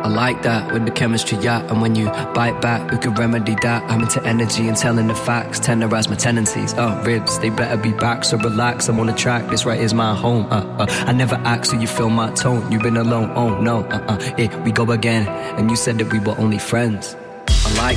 like that with the chemistry, yeah. And when you bite back, we could remedy that. I'm into energy and telling the facts, tenderize my tendencies. Ribs, they better be back, so relax. I'm on the track, this right is my home. I never ask, so you feel my tone. You've been alone, oh no. We go again, and you said that we were only friends. I like